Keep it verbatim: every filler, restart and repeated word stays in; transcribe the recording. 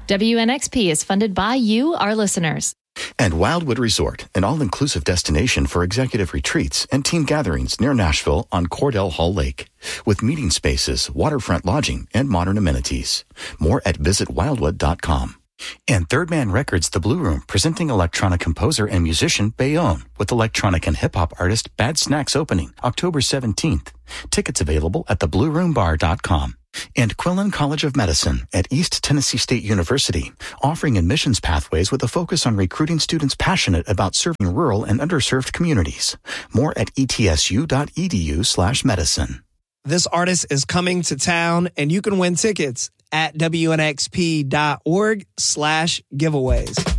W N X P is funded by you, our listeners. And Wildwood Resort, an all-inclusive destination for executive retreats and team gatherings near Nashville on Cordell Hall Lake, with meeting spaces, waterfront lodging, and modern amenities. More at visit wildwood dot com. And Third Man Records, The Blue Room, presenting electronic composer and musician Bayonne with electronic and hip-hop artist Bad Snacks opening October seventeenth. Tickets available at the blue room bar dot com. And Quillen College of Medicine at East Tennessee State University, offering admissions pathways with a focus on recruiting students passionate about serving rural and underserved communities. More at e t s u dot e d u slash medicine. This artist is coming to town, and you can win tickets at w n x p dot org slash giveaways.